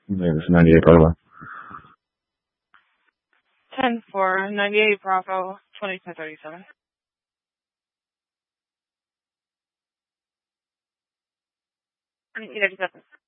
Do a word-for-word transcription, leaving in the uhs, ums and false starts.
Maybe it's ninety-eight Bravo. ten four, ninety-eight Bravo, twenty-two thirty-seven. thirty-seven.